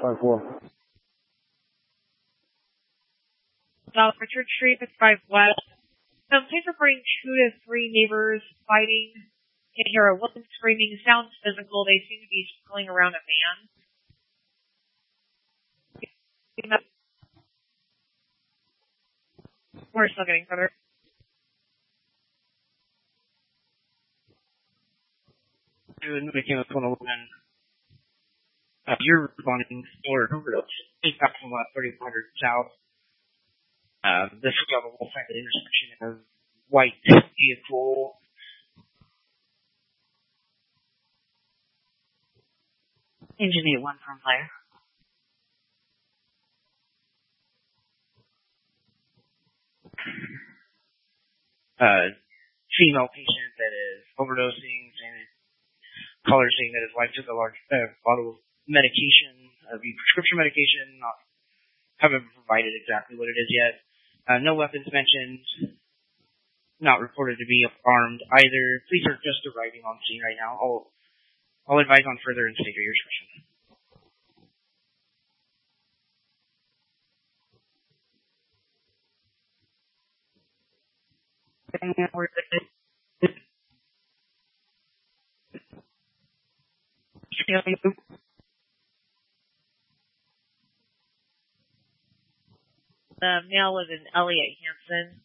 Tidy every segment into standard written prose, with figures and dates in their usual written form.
5-4. South Richard Street, 55 West. Police reporting 2 to 3 neighbors fighting. Can hear a woman screaming. Sounds physical. They seem to be circling around a van. We're still getting further. Making a 111. You're responding for overdose. 8,000 West, 3400 South. This is on the Wolfpack intersection of white vehicle. Engine 81 from fire. Female patient that is overdosing and caller saying that his wife took a large bottle of medication, prescription medication, haven't provided exactly what it is yet. No weapons mentioned, not reported to be armed either. Police are just arriving on scene right now. I'll advise on further and state your discretion. The male was in Elliot Hansen.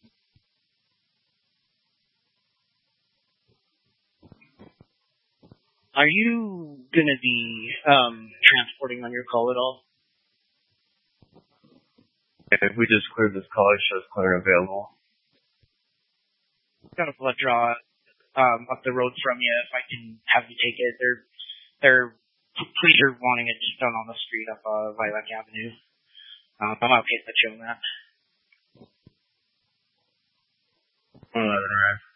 Are you going to be transporting on your call at all? If we just cleared this call, it shows clear available. Got a blood draw up the road from you. If I can have you take it, they're police are wanting it just done on the street up Lilac Avenue. I'm okay with you on that. 11 arrive.